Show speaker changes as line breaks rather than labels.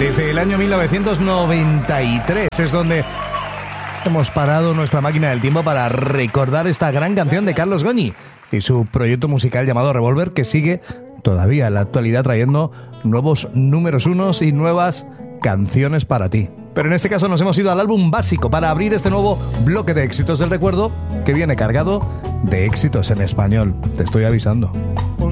Desde el año 1993 es donde hemos parado nuestra máquina del tiempo para recordar esta gran canción de Carlos Goñi y su proyecto musical llamado Revolver, que sigue todavía en la actualidad trayendo nuevos números unos y nuevas canciones para ti. Pero en este caso nos hemos ido al álbum básico para abrir este nuevo bloque de éxitos del recuerdo que viene cargado de éxitos en español. Te estoy avisando.